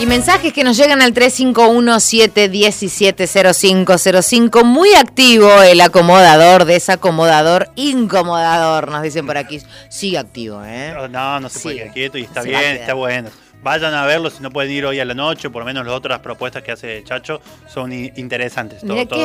Y mensajes que nos llegan al 351-717-0505. Muy activo el acomodador, desacomodador, incomodador, nos dicen por aquí. Sigue activo, ¿eh? No se puede quedar quieto y está Se bien, va a quedar. está bueno. Vayan a verlo si no pueden ir hoy a la noche, por lo menos las otras propuestas que hace Chacho son interesantes. Mira qué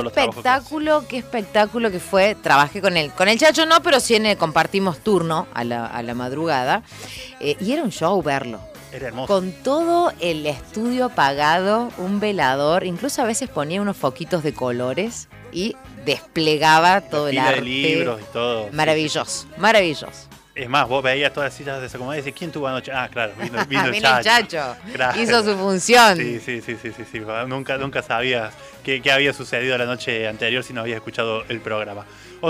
espectáculo que fue. Trabajé con él. Con el Chacho no, pero sí compartimos turno a la madrugada. Y era un show verlo. Era hermoso. Con todo el estudio apagado, un velador, incluso a veces ponía unos foquitos de colores y desplegaba todo el arte. De libros y todo. Maravilloso, maravilloso. Es más, vos veías todas las sillas desacomodadas y decías, ¿quién tuvo anoche? Ah, claro, vino el Vino el Chacho. Chacho. Claro. Hizo su función. Sí. Nunca sabías qué había sucedido la noche anterior si no habías escuchado el programa.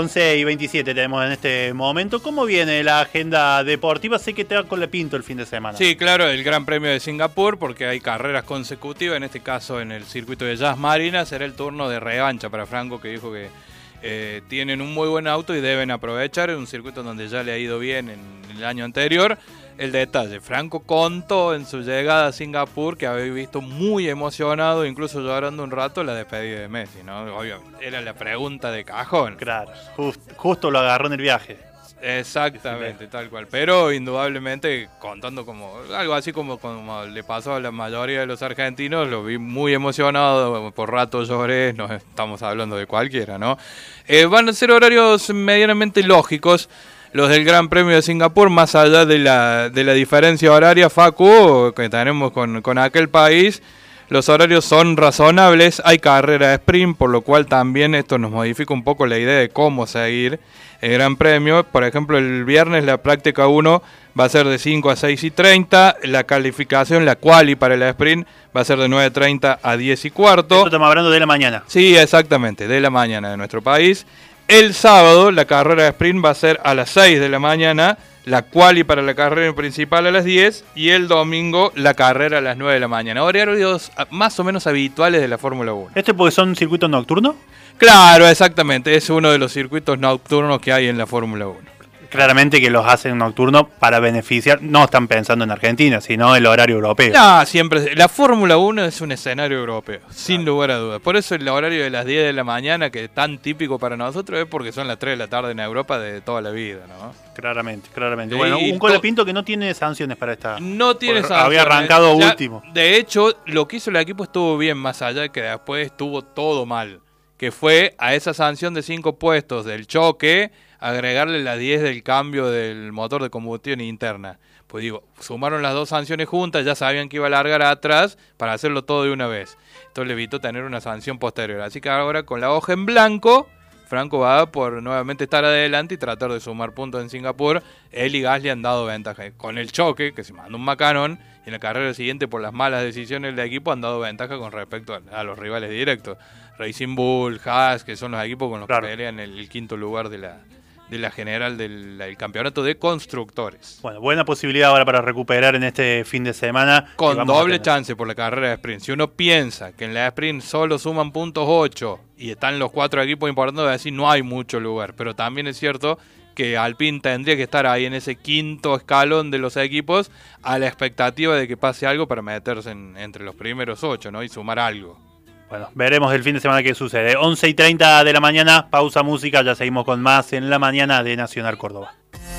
11:27 tenemos en este momento. ¿Cómo viene la agenda deportiva? Sé que te va con la Pinto el fin de semana. Sí, claro, el Gran Premio de Singapur, porque hay carreras consecutivas. En este caso, en el circuito de Jazz Marina, será el turno de revancha para Franco, que dijo que tienen un muy buen auto y deben aprovechar. Es un circuito donde ya le ha ido bien en el año anterior. El detalle, Franco contó en su llegada a Singapur que había visto muy emocionado, incluso llorando un rato, la despedida de Messi, ¿no? Obvio, era la pregunta de cajón. Claro, justo lo agarró en el viaje. Exactamente, tal cual. Pero indudablemente contando como algo así como le pasó a la mayoría de los argentinos, lo vi muy emocionado, por rato lloré, no estamos hablando de cualquiera, ¿no? Van a ser horarios medianamente lógicos los del Gran Premio de Singapur, más allá de la diferencia horaria, Facu, que tenemos con aquel país. Los horarios son razonables, hay carrera de sprint, por lo cual también esto nos modifica un poco la idea de cómo seguir el Gran Premio. Por ejemplo, el viernes la práctica 1 va a ser de 5 a 6:30, la calificación, la quali para el sprint va a ser de 9:30 a 10:15. Esto estamos hablando de la mañana. Sí, exactamente, de la mañana de nuestro país. El sábado la carrera de sprint va a ser a las 6 de la mañana, la quali para la carrera principal a las 10 y el domingo la carrera a las 9 de la mañana. Horarios más o menos habituales de la Fórmula 1. ¿Esto es porque son circuitos nocturnos? Claro, exactamente. Es uno de los circuitos nocturnos que hay en la Fórmula 1. Claramente que los hacen nocturnos para beneficiar, no están pensando en Argentina, sino el horario europeo. No, siempre. La Fórmula 1 es un escenario europeo, sin lugar a dudas. Por eso el horario de las 10 de la mañana, que es tan típico para nosotros, es porque son las 3 de la tarde en Europa de toda la vida, ¿no? Claramente. Sí, Bueno, un Colapinto que no tiene sanciones para esta. No tiene sanciones. Había arrancado último. De hecho, lo que hizo el equipo estuvo bien, más allá de que después estuvo todo mal. Que fue a esa sanción de 5 puestos del choque, agregarle las 10 del cambio del motor de combustión interna. Pues digo, sumaron las dos sanciones juntas, ya sabían que iba a largar atrás para hacerlo todo de una vez. Esto le evitó tener una sanción posterior. Así que ahora con la hoja en blanco, Franco va por nuevamente estar adelante y tratar de sumar puntos en Singapur. Él y Gasly han dado ventaja. Con el choque, que se mandó un macanón, y en la carrera siguiente por las malas decisiones del equipo han dado ventaja con respecto a los rivales directos. Racing Bull, Haas, que son los equipos con los que pelean el quinto lugar de la general del campeonato de constructores. Bueno, buena posibilidad ahora para recuperar en este fin de semana. Con doble chance por la carrera de sprint. Si uno piensa que en la sprint solo suman puntos 8 y están los 4 equipos importantes, va a decir no hay mucho lugar. Pero también es cierto que Alpine tendría que estar ahí en ese quinto escalón de los equipos a la expectativa de que pase algo para meterse entre los primeros 8, ¿no? Y sumar algo. Bueno, veremos el fin de semana qué sucede. 11:30 de la mañana, pausa música, ya seguimos con más en la mañana de Nacional Córdoba.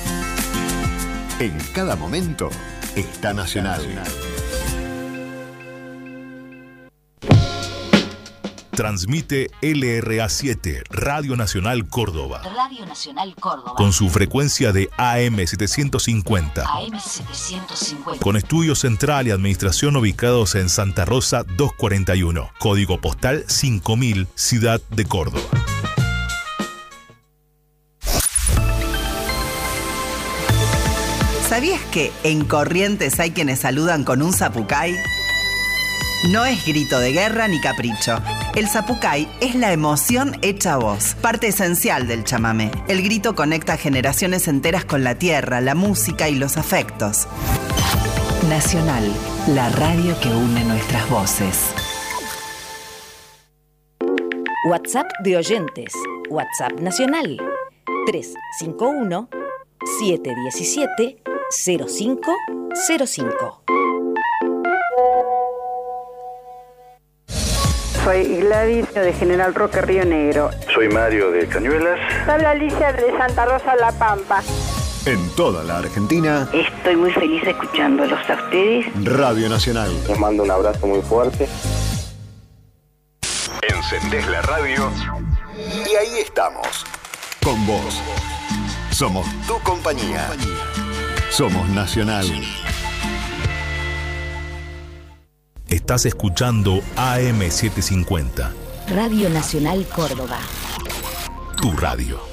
En cada momento está Nacional. Transmite LRA7, Radio Nacional Córdoba. Radio Nacional Córdoba. Con su frecuencia de AM750. AM750. Con estudio central y administración ubicados en Santa Rosa 241. Código postal 5000, Ciudad de Córdoba. ¿Sabías que en Corrientes hay quienes saludan con un zapucay? No es grito de guerra ni capricho. El zapucay es la emoción hecha voz, parte esencial del chamamé. El grito conecta generaciones enteras con la tierra, la música y los afectos. Nacional, la radio que une nuestras voces. WhatsApp de oyentes. WhatsApp nacional. 351-717-0505. Soy Gladys de General Roque, Río Negro. Soy Mario de Cañuelas. Habla Alicia de Santa Rosa, La Pampa. En toda la Argentina. Estoy muy feliz escuchándolos a ustedes. Radio Nacional. Les mando un abrazo muy fuerte. Encendés la radio y ahí estamos. Con vos. Somos tu compañía. Somos Nacional. Estás escuchando AM750. Radio Nacional Córdoba. Tu radio.